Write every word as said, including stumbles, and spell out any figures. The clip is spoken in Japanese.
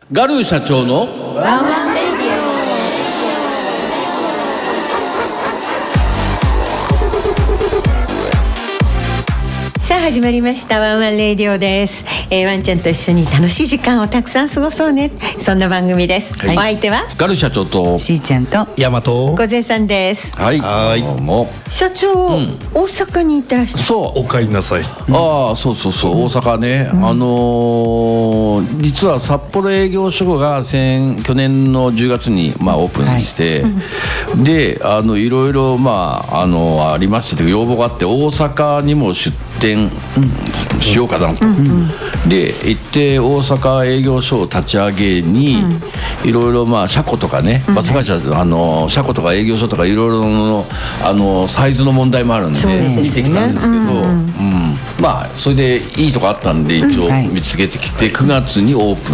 ガルー社長のワンワンレディオ。さあ始まりましたワンワンレディオです、えー、ワンちゃんと一緒に楽しい時間をたくさん過ごそうね、そんな番組です、はい、お相手はガル社長としーちゃんとヤマト小勢さんです。 はい、 はいどうも。 社長、うん、大阪に行ってらっしゃる。 そうお帰りなさい、 うん、ああそうそうそう、うん、大阪ね、うん、あのー、実は札幌営業所が先去年のじゅうがつに、まあ、オープンして、はい、であのいろいろ、まあ、あのありましたけど要望があって大阪にも出店しようかなと、うんうん、で行って大阪営業所を立ち上げに、うん、いろいろまあ車庫とかね、バス会社、あの車庫とか営業所とかいろいろのあのサイズの問題もあるんで見てきたんですけど、うんうん、まあそれでいいとこあったんで一応見つけてきてくがつにオープ